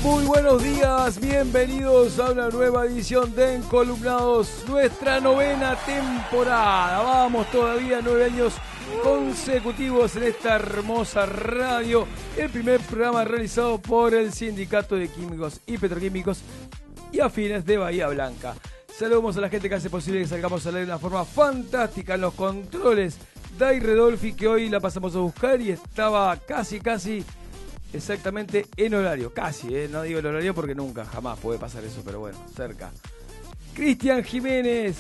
Muy buenos días, bienvenidos a una nueva edición de Encolumnados, nuestra 9ª temporada. Vamos todavía 9 años consecutivos en esta hermosa radio. El primer programa realizado por el Sindicato de Químicos y Petroquímicos y Afines de Bahía Blanca. Saludamos a la gente que hace posible que salgamos a leer de una forma fantástica en los controles. Dai Redolfi, que hoy la pasamos a buscar y estaba casi exactamente en horario. Casi, no digo el horario porque nunca, jamás puede pasar eso, pero bueno, cerca. Cristian Jiménez.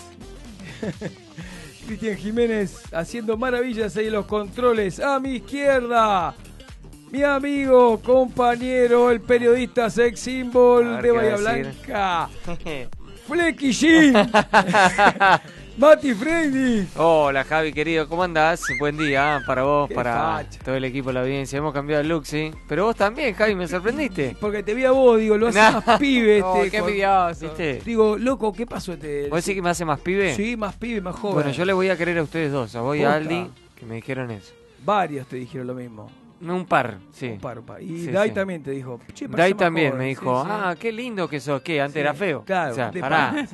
Cristian Jiménez haciendo maravillas ahí en los controles. A mi izquierda, mi amigo, compañero, el periodista sex symbol de Bahía Blanca. Flecky G. Mati Freddy. Hola Javi querido, ¿cómo andás? Buen día para vos, Qué para facha. todo el equipo de la audiencia. Hemos cambiado el look, ¿sí? Pero vos también, Javi, me sorprendiste. Porque te vi a vos, digo, lo hace más pibe Oh, qué envidioso. ¿Viste? Digo, loco, ¿qué pasó este? ¿Vos decís que me hace más pibe? Sí, más pibe, más joven. Bueno, yo le voy a querer a ustedes dos, a vos y a Posta. Aldi, que me dijeron eso. Varios te dijeron lo mismo. Un par, sí. Un par. Y Sí, Dai sí. también te dijo. Che, parece Dai más también joven. me dijo, Sí, sí. qué lindo que sos, ¿qué? Antes Sí, era feo. claro, O sea, de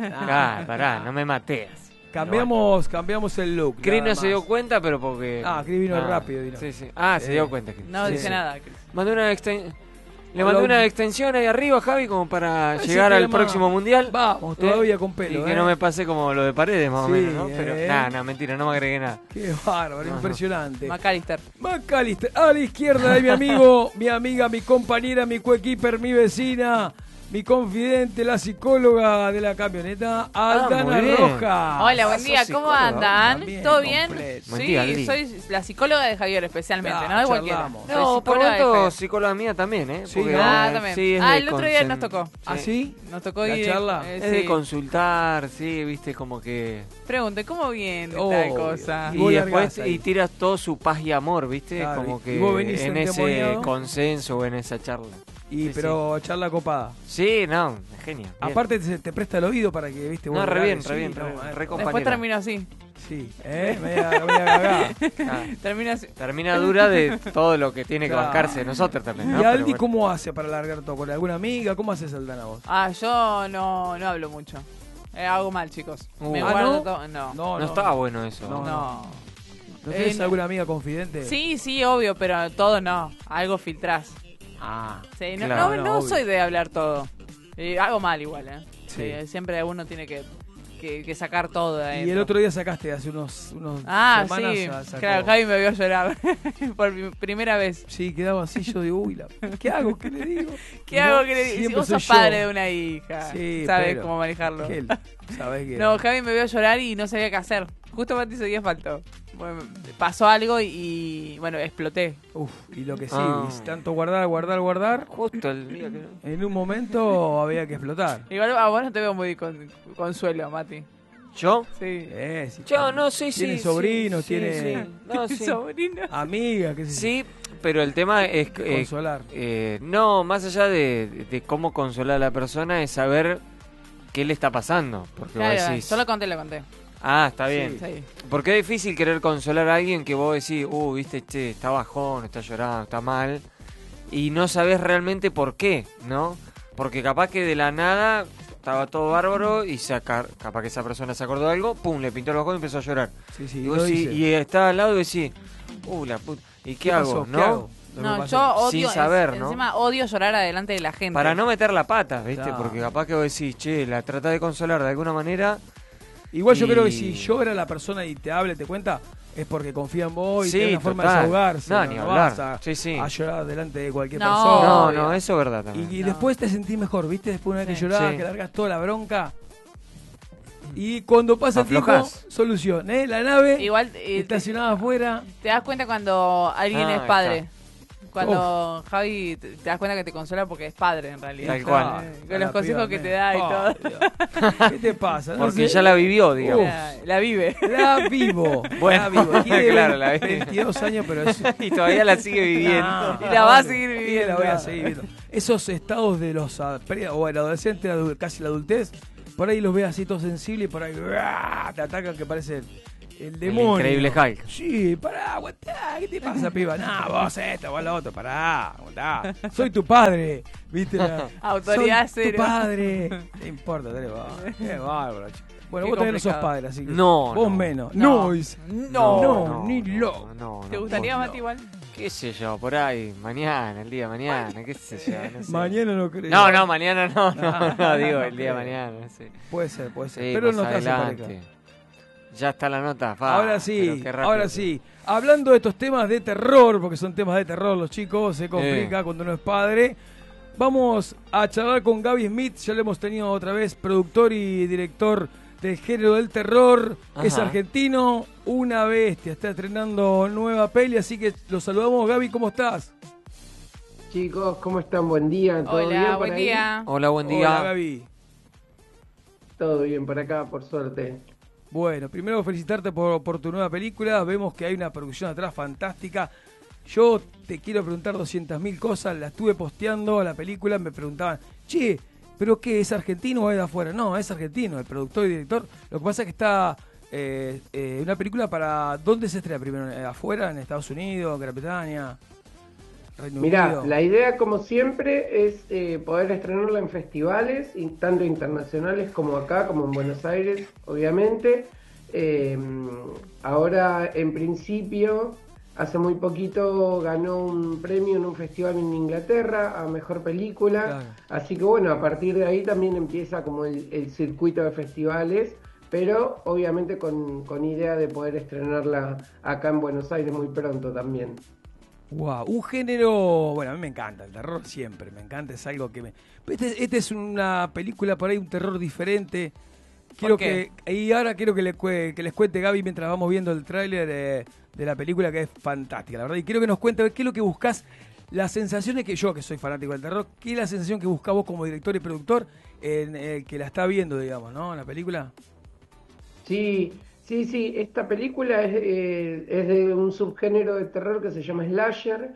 pará, no me mateas. Cambiamos el look. Chris nada no se más. dio cuenta, pero porque... Chris vino rápido. Vino. Sí, sí. Se dio cuenta. Chris. No Sí, dice sí. nada, Chris. Mandé una Le mandé una extensión ahí arriba, Javi, como para llegar al próximo mundial. Vamos, todavía con pelo. Y que no me pase como lo de Paredes, más o Sí, menos, ¿no? Pero nada, mentira, no me agregué nada. Qué bárbaro, No. impresionante. McAllister. McAllister, a la izquierda de mi amigo, mi amiga, mi compañera, mi coequiper, mi vecina, mi confidente, la psicóloga de la camioneta, Aldana muy bien. Roja. Hola, buen sos día, ¿cómo psicóloga, andan? también, ¿Todo bien? completo. Buen Sí, día, Aldi. soy la psicóloga de Javier especialmente, Claro, no de cualquiera. charlamos. Soy No, por psicóloga de tanto, Javier. psicóloga mía también, ¿eh? Sí, Porque, ¿no? También. sí, es de El otro día nos tocó. ¿Ah, sí? Nos tocó ¿La ir. charla? Es sí. de consultar, sí, viste, como que... Pregunte, ¿cómo viene tal Obvio. cosa? Y vos Y largás después ahí. y tiras todo su paz y amor, ¿viste? Claro, Como y que vos venís en ese endemoniado. consenso o en esa charla. Y Sí, pero charla copada. Sí, no, genial. bien. Aparte te presta el oído para que, viste, No, vos re bien, largues, re bien, sí, re no, bien, re Después compañera. termino así. Sí, media cagada. Ah, Termino así. termina dura de todo lo que tiene que Claro. bancarse de nosotros también, ¿no? ¿Y Pero Aldi bueno. cómo hace para largar todo? ¿Con alguna amiga? ¿Cómo haces, Aldana, vos? Yo no hablo mucho. Hago mal, chicos. Me ¿Ah, guardo no? todo. No. No estaba bueno eso. No. No. ¿No tenés no. alguna amiga confidente? Sí, obvio, pero todo no. Algo filtrás. Ah, Sí, Claro, no obvio. soy de hablar todo. Hago mal igual, ¿eh? Sí. Siempre uno tiene que sacar todo de ahí. y el otro día sacaste hace unos semanas. Sí, sacó. claro, Javi me vio llorar por primera vez. Sí, quedaba así, yo digo, uy, ¿qué hago? ¿Qué le digo? ¿Qué Y no, hago? ¿Qué le digo? Si siempre vos sos soy yo. padre de una hija, Sí, sabes pero- cómo manejarlo. ¿Qué? ¿Sabés qué? No, Javi me vio llorar y no sabía qué hacer. Justo Mati ese día faltó. Bueno, pasó algo y bueno, exploté. Uf, y lo que sí, Ah. y tanto guardar, Justo el día que... en un momento había que explotar. Igual a vos no te veo muy consuelo, Mati. ¿Yo? Sí. Sí, Yo no, sí, Tiene sí. sobrinos, sí, tiene sí. No, sí. Sobrino. amigas, qué sé yo. Sí, pero el tema es... Consolar. no, más allá de cómo consolar a la persona, es saber qué le está pasando. Porque vos Claro, decís... yo lo conté. está bien. Sí. Porque es difícil querer consolar a alguien que vos decís, viste, che, está bajón, está llorando, está mal. Y no sabés realmente por qué, ¿no? Porque capaz que de la nada estaba todo bárbaro y capaz que esa persona se acordó de algo, pum, le pintó los ojos y empezó a llorar. Sí, sí, Y, y vos lo decís- dice. y está al lado y decís, la puta, ¿y qué hago? pasó? ¿No? ¿Qué hago? Lo que No, pasó. yo odio, Sin saber, ¿no? encima odio llorar adelante de la gente. Para no meter la pata, ¿viste? Claro. Porque capaz que vos decís, che, la trata de consolar de alguna manera. Igual yo Y- creo que si llora la persona y te habla y te cuenta, es porque confía en vos y Sí, tiene una forma de total. desahogarse. No, ni no hablar. vas a, Sí, sí. a llorar delante de cualquier No. persona. No, obvio. no, eso es verdad también. Y No. después te sentís mejor, ¿viste? Después una vez que Sí. llorás, Sí. que largas toda la bronca. Y cuando pasa el tiempo, Aflojás. solución, ¿eh? La nave Igual estacionada afuera. te das cuenta cuando alguien Ah, es padre. está. Cuando Javi te das cuenta que te consuela porque es padre en realidad. Tal cual. Con los consejos que te da y todo. Dios. ¿Qué te pasa? No Porque sé. ya la vivió, digamos. La vive. La vivo. Bueno, la vivo. Tiene claro, la vive. 22 años, pero es... Y todavía la sigue viviendo. No, Y la va a pobre. seguir Y viviendo. la voy a seguir viviendo. Esos estados de los o el adolescente, casi la adultez, por ahí los ves así todo sensible y por ahí te atacan que parece El demonio. Increíble Hulk. Sí, pará, aguantá, ¿qué te pasa, piba? No, vos esto, vos lo otro, pará, aguantá. Soy tu padre, ¿viste? Autoridad Soy cero. tu padre. No importa, dale, va. Qué bárbaro, chico. Bueno, Qué vos todavía no sos complicado. padre, así que. No, Vos no. menos. No. No, dice. No. Ni loco. ¿Te gustaría, no. Mati, igual? ¿Qué sé yo? Por ahí, mañana, el día de mañana, qué sé yo. No sé. Mañana no creo. No, mañana no, digo el día de mañana, no sé. Puede ser. Sí, Pero más no te hace pareja. adelante. Ya está la nota. fa, Ahora pero sí, qué rápido. ahora sí. Hablando de estos temas de terror, porque son temas de terror los chicos, se complica cuando uno es padre. Vamos a charlar con Gaby Smith, ya lo hemos tenido otra vez, productor y director del género del terror. Ajá. Es argentino, una bestia, está estrenando nueva peli, así que lo saludamos. Gaby, ¿cómo estás? Chicos, ¿cómo están? Buen día. ¿Todo bien Hola, por buen ahí? día. Hola, buen Hola, día. Gaby. Todo bien por acá, por suerte. Bueno, primero felicitarte por tu nueva película. Vemos que hay una producción atrás fantástica. Yo te quiero preguntar 200.000 cosas. La estuve posteando a la película. Me preguntaban, che, ¿pero qué? ¿Es argentino o es de afuera? No, es argentino, el productor y director. Lo que pasa es que está una película para... ¿Dónde se estrena primero? ¿Afuera? ¿En Estados Unidos? ¿Gran Bretaña? ¿Reino Mirá, Unido? la idea como siempre es poder estrenarla en festivales, tanto internacionales como acá, como en Buenos Aires, obviamente. Ahora, en principio, hace muy poquito ganó un premio en un festival en Inglaterra a Mejor Película. Claro. Así que bueno, a partir de ahí también empieza como el circuito de festivales, pero obviamente con idea de poder estrenarla acá en Buenos Aires muy pronto también. Wow, un género, bueno, a mí me encanta, el terror siempre, me encanta, es algo que me... Este es una película por ahí, un terror diferente. Quiero ¿Por qué? y ahora quiero que les cuente Gaby mientras vamos viendo el tráiler de la película, que es fantástica, la verdad. Y quiero que nos cuente qué es lo que buscas, las sensaciones que yo, que soy fanático del terror, qué es la sensación que buscas vos como director y productor en el que la está viendo, digamos, ¿no? En la película. Sí, esta película es de un subgénero de terror que se llama slasher,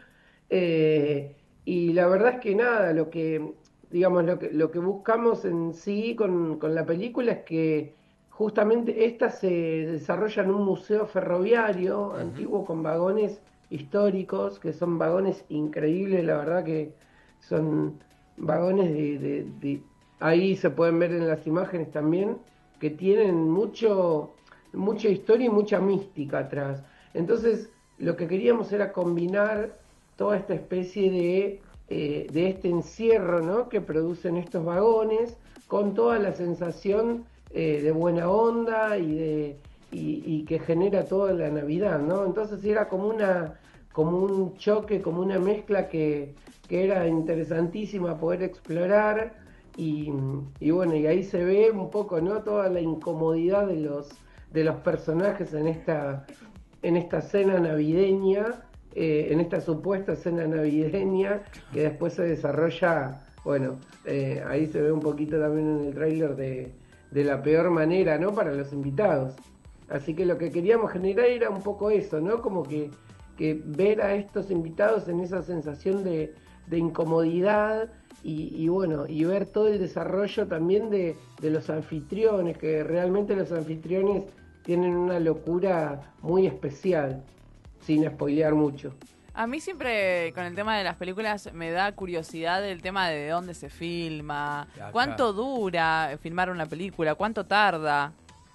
y la verdad es que nada, digamos, lo que buscamos en sí con la película es que justamente esta se desarrolla en un museo ferroviario antiguo con vagones históricos, que son vagones increíbles, la verdad que son vagones ahí se pueden ver en las imágenes también, que tienen mucha historia y mucha mística atrás. Entonces, lo que queríamos era combinar toda esta especie de este encierro, ¿no?, que producen estos vagones, con toda la sensación de buena onda y que genera toda la Navidad, ¿no? Entonces era como un choque, como una mezcla que era interesantísima poder explorar. Y bueno, y ahí se ve un poco, ¿no?, toda la incomodidad de los personajes en esta cena navideña, en esta supuesta cena navideña, que después se desarrolla, bueno, ahí se ve un poquito también en el tráiler de la peor manera, ¿no?, para los invitados. Así que lo que queríamos generar era un poco eso, ¿no?, como que ver a estos invitados en esa sensación de incomodidad. Y bueno, y ver todo el desarrollo también de los anfitriones, que realmente los anfitriones tienen una locura muy especial, sin spoilear mucho. A mí siempre con el tema de las películas me da curiosidad el tema de dónde se filma, Acá. cuánto dura filmar una película, cuánto tarda.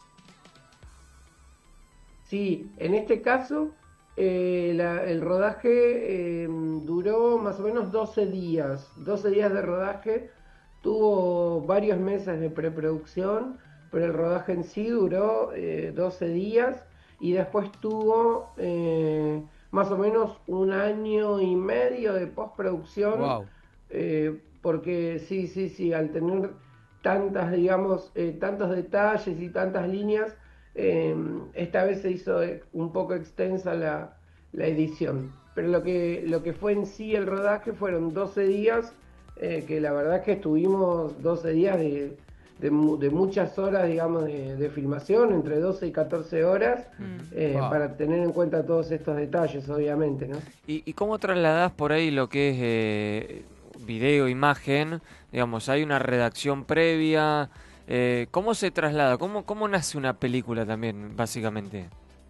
Sí, en este caso el rodaje duró más o menos 12 días de rodaje, tuvo varios meses de preproducción, pero el rodaje en sí duró 12 días y después tuvo más o menos 1 año y medio de postproducción. Wow. Porque sí, al tener tantas, digamos, tantos detalles y tantas líneas, esta vez se hizo un poco extensa la edición, pero lo que fue en sí el rodaje fueron 12 días, que la verdad es que estuvimos 12 días de muchas horas, digamos, de filmación, entre 12 y 14 horas, Wow. para tener en cuenta todos estos detalles, obviamente, ¿no? ¿Y cómo trasladás por ahí lo que es video, imagen? Digamos, ¿hay una redacción previa? ¿Cómo se traslada? ¿Cómo nace una película también, básicamente?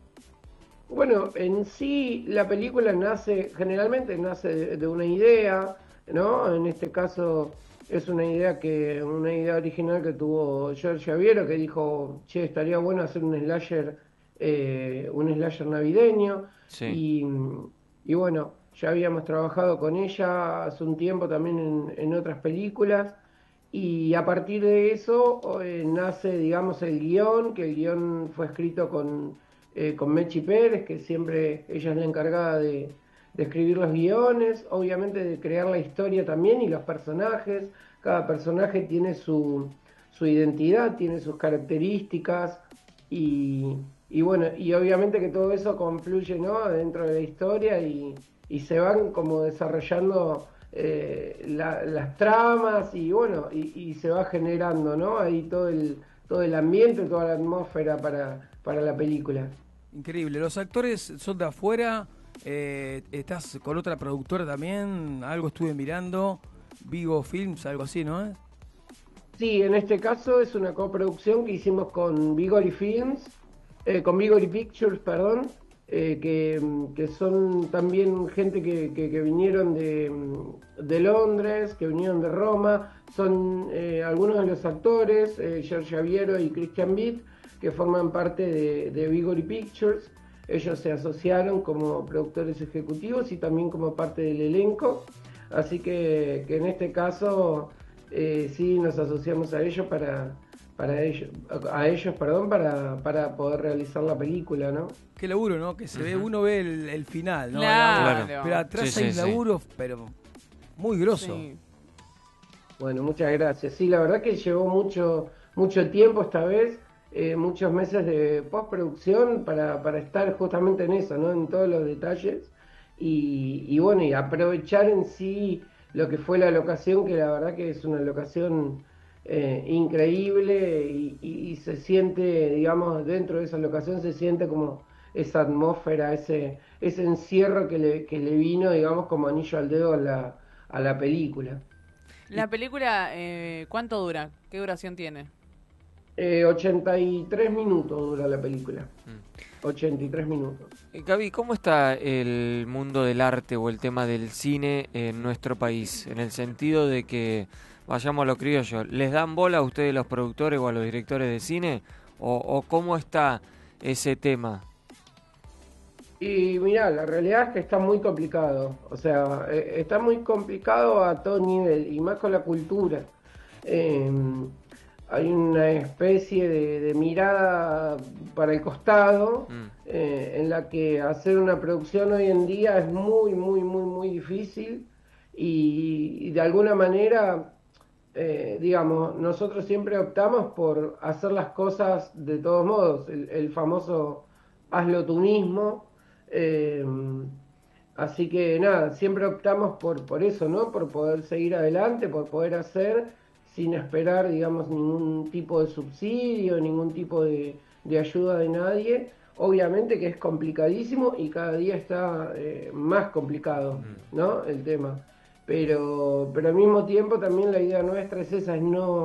Bueno, en sí la película generalmente nace de una idea, ¿no? En este caso es una idea original que tuvo George Aviero, que dijo, che, estaría bueno hacer un slasher navideño, Sí. y, y bueno, ya habíamos trabajado con ella hace un tiempo también en otras películas, y a partir de eso nace, digamos, el guión, que el guión fue escrito con Mechi Pérez, que siempre ella es la encargada de escribir los guiones, obviamente de crear la historia también y los personajes. Cada personaje tiene su identidad, tiene sus características y, y bueno, y obviamente que todo eso confluye, ¿no? Dentro de la historia y se van como desarrollando las tramas y bueno, y se va generando, ¿no? Ahí todo el ambiente, toda la atmósfera para la película. Increíble. ¿Los actores son de afuera? ¿Estás con otra productora también? Algo estuve mirando. Vigo Films, algo así, ¿no? Sí, en este caso es una coproducción que hicimos con Vigori Films, con Vigori Pictures, perdón, que son también gente que vinieron de Londres, que vinieron de Roma, son algunos de los actores, Giorgio Aviero y Christian Bitt, que forman parte de Vigori Pictures. Ellos se asociaron como productores ejecutivos y también como parte del elenco, así que en este caso sí nos asociamos a ellos a ellos, perdón, para poder realizar la película, ¿no? Qué laburo, ¿no? Que se ve, uno ve el final, ¿no? Claro. Digamos, pero atrás Sí, hay sí, un sí. laburo, pero muy grosso. Sí. Bueno, muchas gracias. Sí, la verdad que llevó mucho tiempo esta vez, muchos meses de postproducción para estar justamente en eso, ¿no? En todos los detalles y bueno, y aprovechar en sí lo que fue la locación, que la verdad que es una locación increíble y se siente, digamos, dentro de esa locación se siente como esa atmósfera, ese encierro que le vino, digamos, como anillo al dedo a la película. La película, ¿cuánto dura? ¿Qué duración tiene? 83 minutos dura la película. Mm. 83 minutos. Gaby, ¿cómo está el mundo del arte o el tema del cine en nuestro país? En el sentido de que, vayamos a lo criollo, ¿les dan bola a ustedes los productores o a los directores de cine? ¿O cómo está ese tema? Y mirá, la realidad es que está muy complicado. O sea, está muy complicado a todo nivel y más con la cultura. Eh, Hay una especie de mirada para el costado Mm, en la que hacer una producción hoy en día es muy difícil y de alguna manera, digamos, nosotros siempre optamos por hacer las cosas de todos modos, el famoso hazlo tú mismo. eh, Así que nada, siempre optamos por eso, ¿no? Por poder seguir adelante, por poder hacer sin esperar, digamos, ningún tipo de subsidio, ningún tipo de ayuda de nadie. Obviamente que es complicadísimo y cada día está más complicado, ¿no? El tema. Pero al mismo tiempo también la idea nuestra es esa, es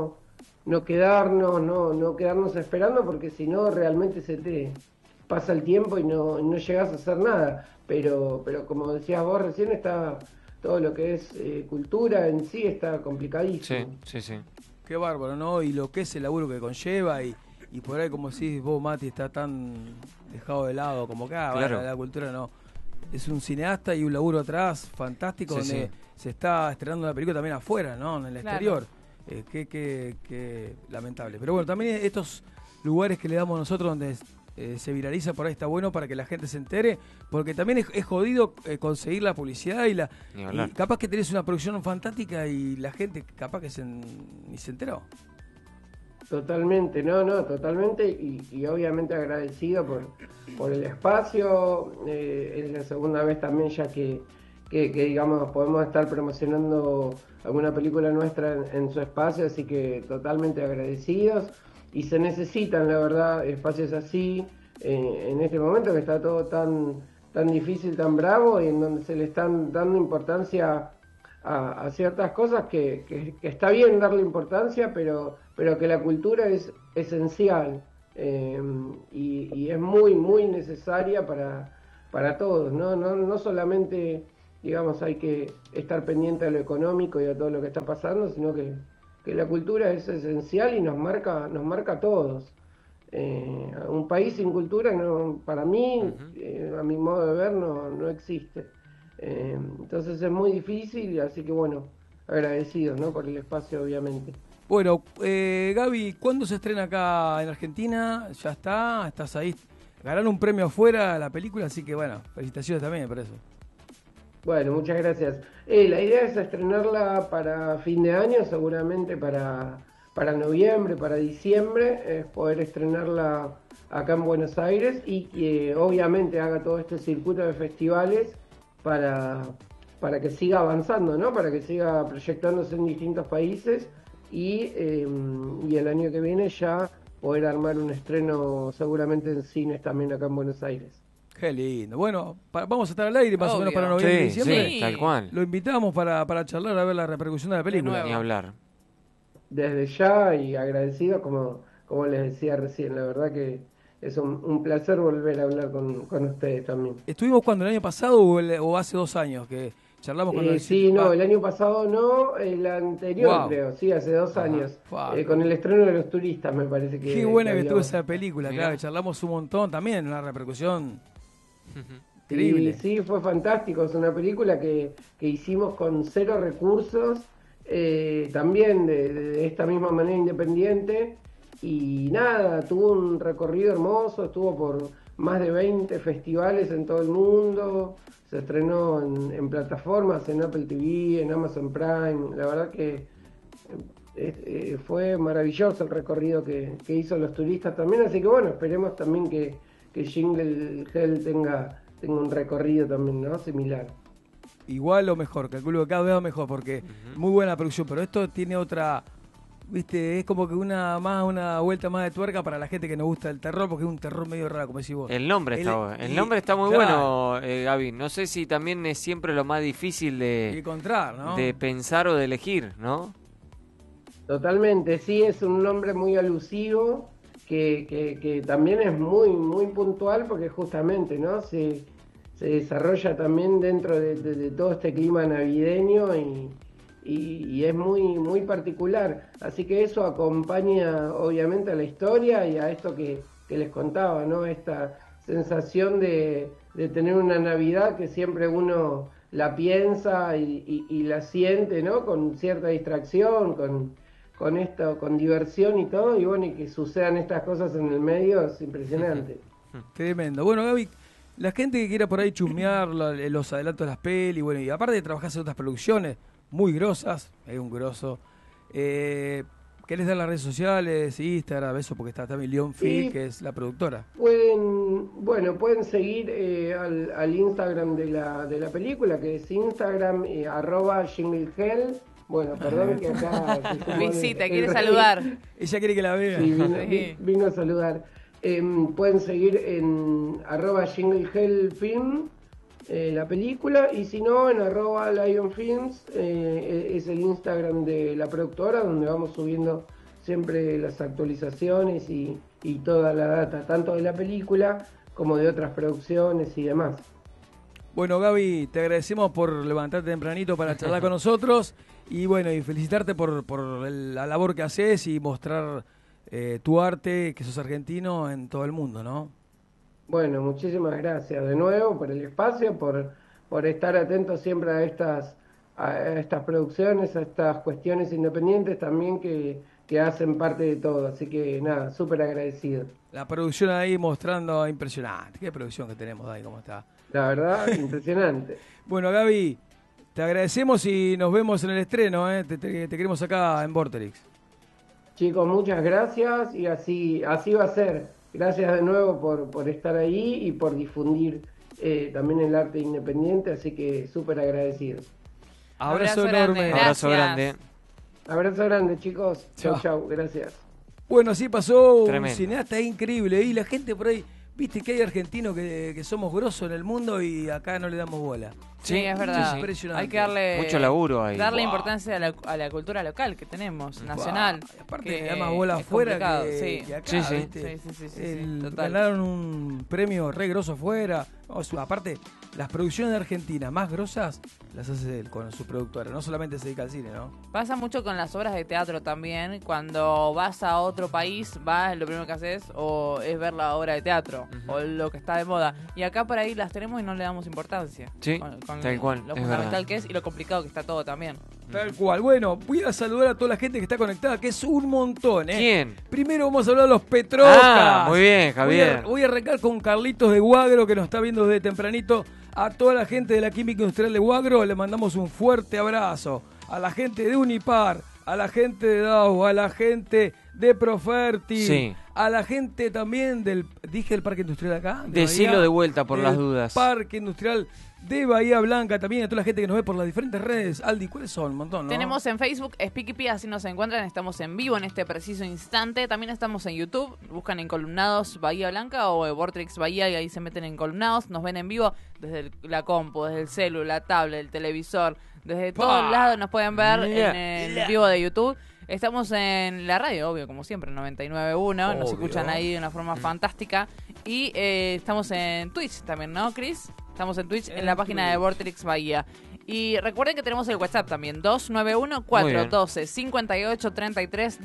no quedarnos esperando, porque si no realmente se te pasa el tiempo y no llegas a hacer nada. Pero como decías vos recién, está todo lo que es cultura en sí está sí, complicadísimo. sí, sí. Qué bárbaro, ¿no? Y lo que es el laburo que conlleva y por ahí, como decís vos, Mati, está tan dejado de lado, como que Claro. la cultura no. Es un cineasta y un laburo atrás fantástico Sí, donde sí. se está estrenando una película también afuera, ¿no? En el Claro. exterior. Qué lamentable. Pero bueno, también estos lugares que le damos nosotros donde se viraliza por ahí está bueno para que la gente se entere, porque también es jodido conseguir la publicidad Ni y hablar. capaz que tenés una producción fantástica y la gente capaz que ni se enteró. Totalmente, totalmente y obviamente agradecido por el espacio. Es la segunda vez también ya que digamos podemos estar promocionando alguna película nuestra en su espacio, así que totalmente agradecidos y se necesitan, la verdad, espacios así en este momento que está todo tan difícil, tan bravo y en donde se le están dando importancia a ciertas cosas que está bien darle importancia, pero que la cultura es esencial y es muy necesaria para todos, ¿no? No solamente, digamos, hay que estar pendiente de lo económico y a todo lo que está pasando, sino que la cultura es esencial y nos marca a todos. Un país sin cultura, no, para mí, a mi modo de ver, no existe. Entonces es muy difícil, así que bueno, agradecidos, ¿no? Por el espacio, obviamente. Bueno, Gaby, ¿cuándo se estrena acá en Argentina? Ya estás ahí. Ganaron un premio afuera la película, así que bueno, felicitaciones también por eso. Bueno, muchas gracias. La idea es estrenarla para fin de año, seguramente para noviembre, para diciembre, es poder estrenarla acá en Buenos Aires y que obviamente haga todo este circuito de festivales para que siga avanzando, ¿no? Para que siga proyectándose en distintos países y el año que viene ya poder armar un estreno seguramente en cines también acá en Buenos Aires. Qué lindo. Bueno, vamos a estar al aire más o menos para noviembre y diciembre. Sí, tal cual. Lo invitamos para charlar, a ver la repercusión de la película. Ni hablar. Desde ya y agradecido, como les decía recién, la verdad que es un placer volver a hablar con ustedes también. ¿Estuvimos cuando, el año pasado o hace 2 años que charlamos con Sí, no, el año pasado no, el anterior creo, sí, hace 2 años. Con el estreno de Los Turistas me parece que... Qué buena que estuvo esa película, claro, charlamos un montón también, una repercusión increíble. Sí, fue fantástico, es una película que hicimos con 0 recursos, también de esta misma manera independiente, y nada, tuvo un recorrido hermoso, estuvo por más de 20 festivales en todo el mundo, se estrenó en plataformas, en Apple TV, en Amazon Prime, la verdad que fue maravilloso el recorrido que hizo Los Turistas también, así que bueno, esperemos también que Jingle Hell tenga un recorrido también, ¿no? Similar. Igual o mejor, calculo que cada vez mejor, porque muy buena producción, pero esto tiene otra, viste, es como que una vuelta más de tuerca para la gente que nos gusta el terror, porque es un terror medio raro, como decís vos. El nombre está muy bueno, Gaby. No sé si también es siempre lo más difícil de encontrar, ¿no? De pensar o de elegir, ¿no? Totalmente, sí, es un nombre muy alusivo, que también es muy, muy puntual, porque justamente, ¿no? Se desarrolla también dentro de todo este clima navideño y es muy, muy particular. Así que eso acompaña obviamente a la historia y a esto que les contaba, ¿no? Esta sensación de tener una Navidad que siempre uno la piensa y la siente, ¿no? Con cierta distracción, con esto, con diversión y todo, y bueno, y que sucedan estas cosas en el medio es impresionante. Tremendo. Bueno, Gaby, la gente que quiera por ahí chusmear los adelantos de las pelis, bueno, y aparte de trabajar en otras producciones muy grosas, es un grosso, ¿querés dar las redes sociales, Instagram, eso? Porque está también Leon Phil, que es la productora. Pueden seguir al Instagram de la película, que es Instagram @JingleHell. Bueno, perdón que acá... Visita, quiere saludar. Ella quiere que la vea. Sí, vino a saludar. Pueden seguir en @JingleHellFilm la película, y si no, en @LionFilms, es el Instagram de la productora, donde vamos subiendo siempre las actualizaciones y toda la data, tanto de la película como de otras producciones y demás. Bueno, Gaby, te agradecemos por levantarte tempranito para charlar con nosotros y bueno, y felicitarte por la labor que haces y mostrar tu arte, que sos argentino, en todo el mundo, ¿no? Bueno, muchísimas gracias de nuevo por el espacio, por estar atentos siempre a estas producciones, a estas cuestiones independientes también que hacen parte de todo. Así que nada, súper agradecido. La producción ahí mostrando impresionante. Qué producción que tenemos ahí, cómo está. La verdad, impresionante. Bueno, Gaby, te agradecemos y nos vemos en el estreno, ¿eh? Te queremos acá en Vorterix. Chicos, muchas gracias y así va a ser. Gracias de nuevo por estar ahí y por difundir también el arte independiente, así que súper agradecidos. Abrazo enorme. Abrazo grande. Abrazo grande, chicos. Chau, gracias. Bueno, así pasó Tremendo. Un cineasta increíble. Y la gente por ahí, viste que hay argentinos que somos grosos en el mundo y acá no le damos bola. Sí, es verdad. Es impresionante. Hay que darle Mucho laburo ahí. Darle importancia a la cultura local que tenemos, nacional. Y aparte que le da más bola es afuera complicado, que sí. acá, Sí, sí. ¿viste? Sí, total. Ganaron un premio re grosso afuera. Aparte, las producciones de Argentina más grosas las hace él con su productora. No solamente se dedica al cine, ¿no? Pasa mucho con las obras de teatro también. Cuando vas a otro país, lo primero que haces o es ver la obra de teatro o lo que está de moda. Y acá por ahí las tenemos y no le damos importancia. Sí, con tal cual, lo es fundamental verdad. que es y lo complicado que está todo también. Tal cual. Bueno, voy a saludar a toda la gente que está conectada, que es un montón, ¿eh? ¿Quién? Primero vamos a hablar de los Petrocas. Muy bien, Javier. Voy a arrancar con Carlitos de Guagro, que nos está viendo desde tempranito. A toda la gente de la Química Industrial de Guagro le mandamos un fuerte abrazo. A la gente de Unipar, a la gente de Dow, a la gente de Proferti, Sí. a la gente también dije el Parque Industrial acá. Decilo Bahía, de vuelta por del las dudas. Parque Industrial de Bahía Blanca, también a toda la gente que nos ve por las diferentes redes. Aldi, ¿cuáles son? Un montón, ¿no? Tenemos en Facebook Spikipi, así nos encuentran, estamos en vivo en este preciso instante. También estamos en YouTube, buscan en Columnados Bahía Blanca o Vortrix Bahía y ahí se meten en Columnados. Nos ven en vivo desde la compu, desde el celu, la tablet, el televisor, desde todos lados nos pueden ver en el vivo de YouTube. Estamos en la radio, obvio, como siempre, 99.1, nos escuchan ahí de una forma fantástica. Y estamos en Twitch también, ¿no, Chris? Estamos en Twitch, en la página de Vortex Bahía. Y recuerden que tenemos el WhatsApp también, 291-412-5833,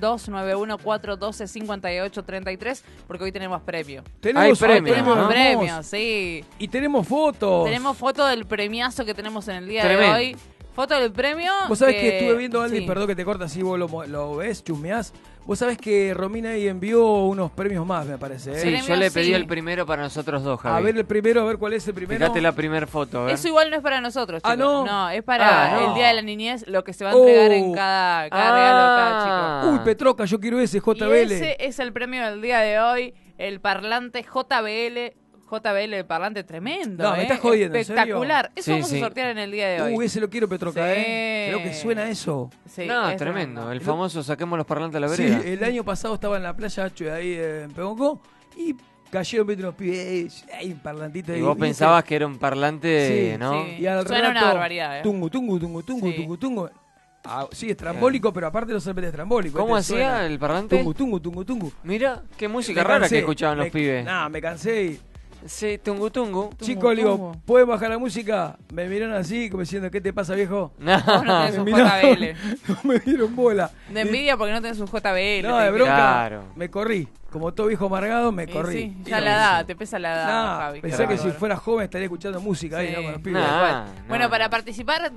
291-412-5833, porque hoy tenemos premio. Hay premio, Tenemos ¿no? premio, sí. Y tenemos fotos. Tenemos foto del premiazo que tenemos en el día Tremendo. de hoy. Foto del premio. Vos sabés que estuve viendo, Aldi, sí. perdón que te corta, así vos lo ves, chusmeás. Vos sabés que Romina ahí envió unos premios más, me parece. ¿eh? Sí, yo Premio, le pedí sí. el primero para nosotros dos, A Javi. ver el primero, a ver cuál es el primero. Fíjate la primera foto, a ver. Eso igual no es para nosotros, chicos. Ah, ¿no? No, es para Ah, no. el Día de la Niñez, lo que se va a entregar en cada regalo de cada chico. Ah. Uy, Petroca, yo quiero ese, Y JBL. ese es el premio del día de hoy, el parlante JBL. JBL, el parlante tremendo. No, me estás jodiendo, ¿en serio? Espectacular. Eso Sí, vamos sí. a sortear en el día de hoy. Ese lo quiero, Petroca, Sí. Creo que suena eso. Sí, No, es tremendo. El famoso saquemos los parlantes a la Sí, vereda. el año pasado estaba en la playa ahí en Pegonco y cayeron viendo unos pibes, hay un parlantito ahí. Y vos ¿viste? pensabas que era un parlante, Sí, ¿no? sí. Y al Suena una rato, barbaridad, ¿eh? Tungu, Sí. tungu. Ah, sí, es trambólico, pero aparte no solamente es trambólico. ¿Cómo este hacía suena. el parlante? Tungu. Mira, qué música Me rara cansé, que escuchaban los pibes. Me cansé y... Sí, tungu tungu. Chicos, le digo, ¿pueden bajar la música? Me miraron así, como diciendo, ¿qué te pasa, viejo? Vos no tenés un Me miraron, JBL. no me dieron bola. De envidia porque no tenés un JBL. No, te de dije. bronca, Claro. me corrí. Como todo viejo amargado, me Y corrí. sí, ya la edad, te pesa la edad, Nah, Javi. pensé que si bárbaro. fuera joven estaría escuchando música ahí, Sí. ¿no? Con los pibes. Nah, Bueno, no. para participar,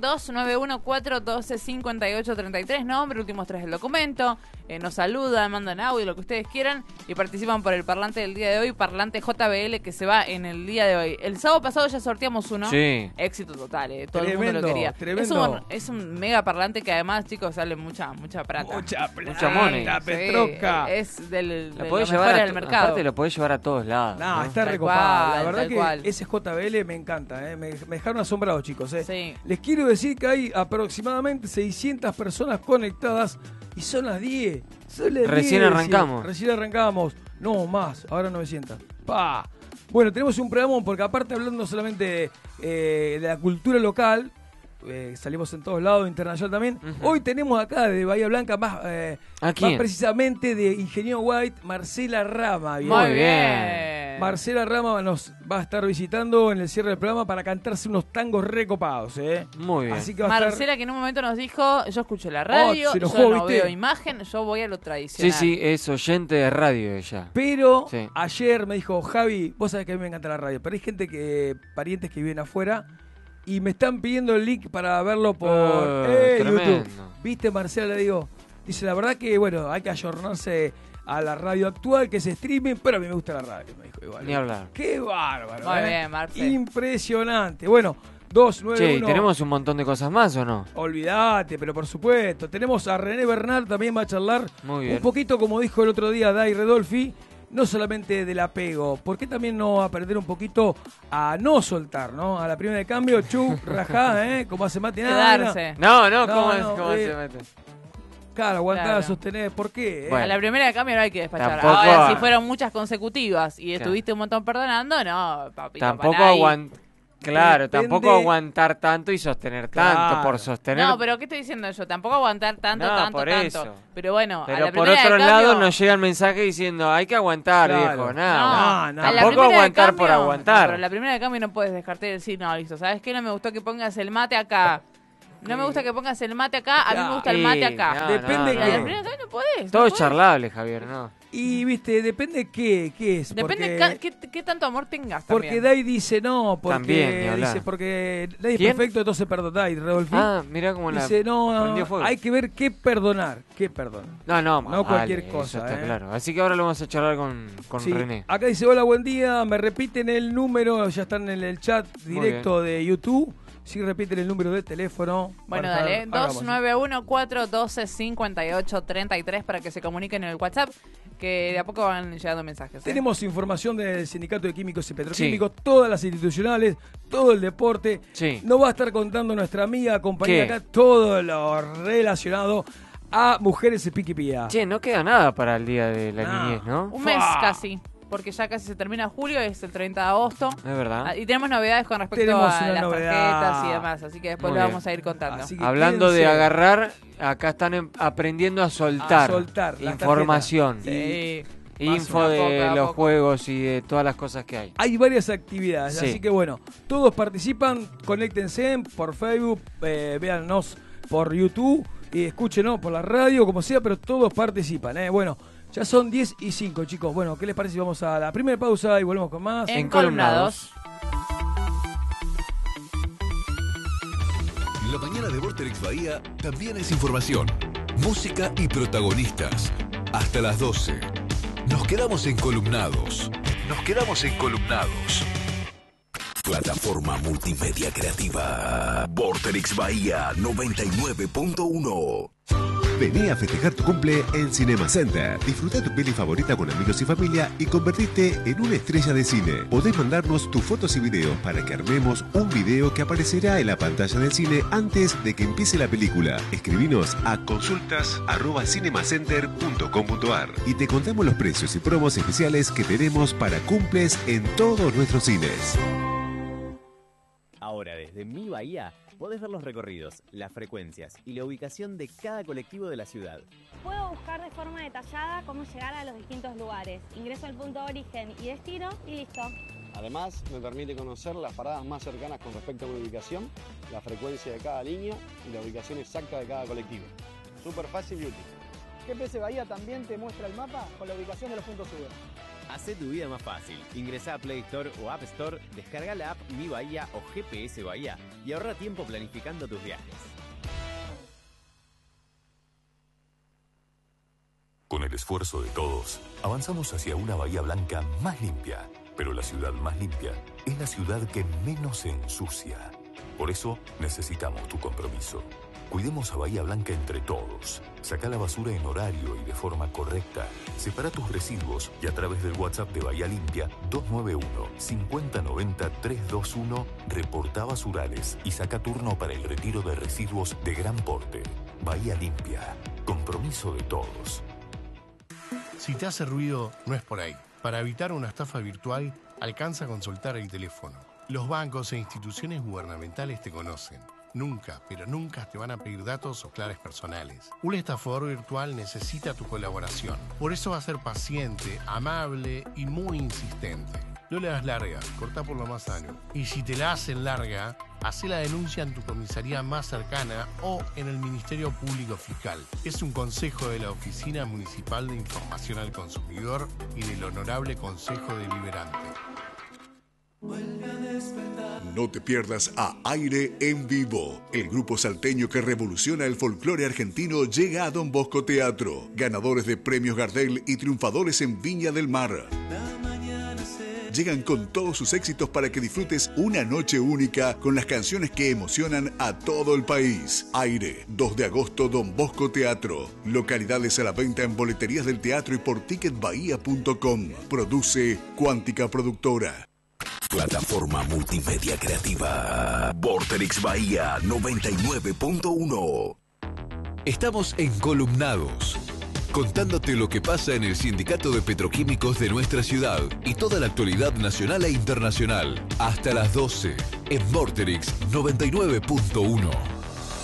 291-412-5833, nombre, últimos tres del documento, nos saludan, mandan audio, lo que ustedes quieran, y participan por el parlante del día de hoy, parlante JBL, que se va en el día de hoy. El sábado pasado ya sorteamos uno. Sí. Éxito total, todo el mundo Tremendo, lo quería. tremendo. Es un mega parlante que además, chicos, sale mucha plata. Mucha plata, Mucha money. Petroca. Es de Lo lo podés mejor llevar del mercado. Aparte lo podés llevar a todos lados. No, ¿no? está Tal recopado. La cual, verdad tal que cual. ese JBL me encanta, me dejaron asombrados, chicos. Sí. Les quiero decir que hay aproximadamente 600 personas conectadas y son las 10. Son las Recién 10, arrancamos. Recién arrancamos. No, más, ahora 900. ¡Pah! Bueno, tenemos un programa porque aparte hablando no solamente de la cultura local, salimos en todos lados, internacional también. Ujú. Hoy tenemos acá de Bahía Blanca más quién? precisamente de Ingeniero White, Marcela Rama. Muy Muy bien. bien. Marcela Rama nos va a estar visitando en el cierre del programa para cantarse unos tangos recopados, ¿eh? Muy bien. Así que va a estar... Marcela, que en un momento nos dijo, yo escucho la radio, se yo enojó, no ¿viste? veo imagen, yo voy a lo Sí, tradicional. sí, es oyente de radio ella. Pero Sí. ayer me dijo, Javi, vos sabés que a mí me encanta la radio, pero hay gente parientes que viven afuera y me están pidiendo el link para verlo por Tremendo. YouTube. ¿Viste, Marcela? Le digo, dice, la verdad que, bueno, hay que ayornarse a la radio actual, que es streaming, pero a mí me gusta la radio, me dijo igual. Ni hablar. ¡Qué bárbaro! Muy bien, Marce. Impresionante. Bueno, 291... Che, ¿y tenemos un montón de cosas más o no? Olvídate, pero por supuesto. Tenemos a René Bernal, también va a charlar Muy bien. un poquito, como dijo el otro día Dai Redolfi, no solamente del apego, porque también no aprender un poquito a no soltar, ¿no? A la primera de cambio, chu, rajá, como hace Mati nada. Quedarse. No, No, ¿cómo no, se mete? Claro, aguantar, Claro. sostener, ¿por qué? Bueno. A la primera de cambio no hay que despachar. Tampoco Ahora, a- si fueron muchas consecutivas y Claro. estuviste un montón perdonando, no, papito. Tampoco pará ahí. Claro, Depende- tampoco aguantar tanto y sostener tanto Claro. por sostener. No, pero ¿qué estoy diciendo yo? Tampoco aguantar tanto, No, tanto, por tanto. eso. Pero bueno, a Pero la por primera otro de lado cambio- nos llega el mensaje diciendo, hay que aguantar, Claro. viejo. No, Nada. no, a la Tampoco primera de aguantar por cambio- aguantar. Pero a la primera de cambio no puedes dejarte de decir, no, listo, ¿sabes qué? No me gustó que pongas el mate acá. No me gusta que pongas el mate acá, a mí me gusta el mate acá. No, Depende Y a qué. la primera de cambio no podés. Todo no es podés. charlable, Javier, ¿no? Y, viste, depende qué es. Depende porque, qué tanto amor tengas porque también. Dai dice no, También, ni porque hablar. dice porque Dai es ¿Quién? perfecto, entonces perdona. Dai, Rodolfín. Ah, mira cómo la dice no, prendió fuego. hay que ver qué perdonar. No, no cualquier vale, cosa, eso está ¿eh? claro. Así que ahora lo vamos a charlar con Sí, René. acá dice, hola, buen día, me repiten el número, ya están en el chat directo de YouTube. Sí, repiten el número de teléfono. Bueno, para dale, estar- hagamos. 291-412-5833 para que se comuniquen en el WhatsApp, que de a poco van llegando mensajes. ¿eh? Tenemos información del Sindicato de Químicos y Petroquímicos, todas las institucionales, todo el deporte. Sí. Nos va a estar contando nuestra amiga, compañera ¿Qué? acá, todo lo relacionado a mujeres piquipía. Che, no queda nada para el día de la No. niñez, ¿no? Un mes Fa. casi, porque ya casi se termina julio, es el 30 de agosto. Es verdad. Ah, y tenemos novedades con respecto Tenemos a una las novedad. tarjetas y demás, así que después Muy lo bien. vamos a ir contando. Así que Hablando de quédense agarrar, acá están aprendiendo a soltar. a soltar las información. tarjetas. Sí. Info Más o de menos, poco a los poco. juegos y de todas las cosas que hay. Hay varias actividades, Sí. así que bueno, todos participan, conéctense por Facebook, véannos por YouTube y escúchenos por la radio, como sea, pero todos participan. Bueno, ya son 10:05, chicos. Bueno, ¿qué les parece si vamos a la primera pausa y volvemos con más? Encolumnados. La mañana de Vorterix Bahía también es información, música y protagonistas. Hasta las 12. Nos quedamos encolumnados. Nos quedamos encolumnados. Plataforma multimedia creativa. Vorterix Bahía 99.1. Vení a festejar tu cumple en Cinema Center. Disfruta tu peli favorita con amigos y familia y convertirte en una estrella de cine. Podés mandarnos tus fotos y videos para que armemos un video que aparecerá en la pantalla del cine antes de que empiece la película. Escribinos a consultas@cinemacenter.com.ar y te contamos los precios y promos especiales que tenemos para cumples en todos nuestros cines. Ahora, desde Mi Bahía, podés ver los recorridos, las frecuencias y la ubicación de cada colectivo de la ciudad. Puedo buscar de forma detallada cómo llegar a los distintos lugares. Ingreso al punto de origen y destino y listo. Además, me permite conocer las paradas más cercanas con respecto a mi ubicación, la frecuencia de cada línea y la ubicación exacta de cada colectivo. Súper fácil y útil. GPS Bahía también te muestra el mapa con la ubicación de los puntos seguros. Hacé tu vida más fácil. Ingresá a Play Store o App Store, descarga la app Mi Bahía o GPS Bahía y ahorra tiempo planificando tus viajes. Con el esfuerzo de todos, avanzamos hacia una Bahía Blanca más limpia. Pero la ciudad más limpia es la ciudad que menos se ensucia. Por eso necesitamos tu compromiso. Cuidemos a Bahía Blanca entre todos. Saca la basura en horario y de forma correcta. Separa tus residuos y a través del WhatsApp de Bahía Limpia 291-5090-321 reporta basurales y saca turno para el retiro de residuos de gran porte. Bahía Limpia. Compromiso de todos. Si te hace ruido, no es por ahí. Para evitar una estafa virtual, alcanza a consultar el teléfono. Los bancos e instituciones gubernamentales te conocen. Nunca, pero nunca te van a pedir datos o claves personales. Un estafador virtual necesita tu colaboración. Por eso va a ser paciente, amable y muy insistente. No le das larga, cortá por lo más sano. Y si te la hacen larga, hacé la denuncia en tu comisaría más cercana o en el Ministerio Público Fiscal. Es un consejo de la Oficina Municipal de Información al Consumidor y del Honorable Consejo Deliberante. No te pierdas a Aire en Vivo. El grupo salteño que revoluciona el folclore argentino llega a Don Bosco Teatro. Ganadores de premios Gardel y triunfadores en Viña del Mar. Llegan con todos sus éxitos para que disfrutes una noche única con las canciones que emocionan a todo el país. Aire, 2 de agosto, Don Bosco Teatro. Localidades a la venta en boleterías del teatro y por ticketbahía.com. Produce Cuántica Productora. Plataforma multimedia creativa. Vorterix Bahía 99.1. Estamos encolumnados, contándote lo que pasa en el Sindicato de Petroquímicos de nuestra ciudad y toda la actualidad nacional e internacional. Hasta las 12. en Vorterix 99.1.